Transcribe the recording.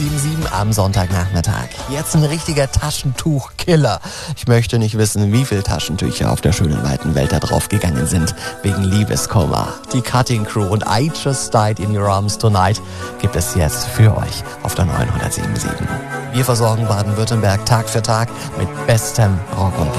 7 am Sonntagnachmittag. Jetzt ein richtiger Taschentuchkiller. Ich möchte nicht wissen, wie viele Taschentücher auf der schönen weiten Welt da drauf gegangen sind wegen Liebeskummer. Die Cutting Crew und I Just Died in Your Arms Tonight gibt es jetzt für euch auf der 907.7. Wir versorgen Baden-Württemberg Tag für Tag mit bestem Rock und